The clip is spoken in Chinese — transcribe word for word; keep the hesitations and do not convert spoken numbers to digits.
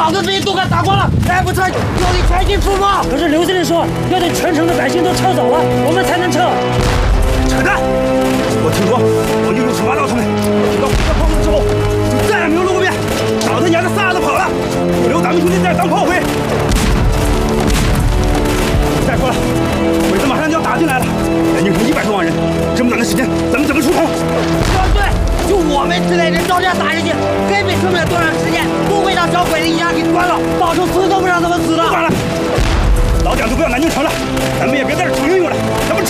老子兵都给打光了，再不撤就得全军覆没。 可是刘司令说要等全城的百姓都撤走了，我们才能撤。 扯淡！我听说王军用十八道他们提到这炮之后，就再也没有露过面，老他娘的撒都跑了，就留咱们兄弟在这当炮灰。再说了，鬼子马上就要打进来了，南京城一百多万人，这么短的时间，咱们怎么出城？ 说得对，就我们这类人照这样打下去，根本撑不了多长时间，不会让小鬼子一样给关了，到时候死都不让他们死的。 算了，老蒋就不要南京城了，咱们也别在这逞英勇了，咱们。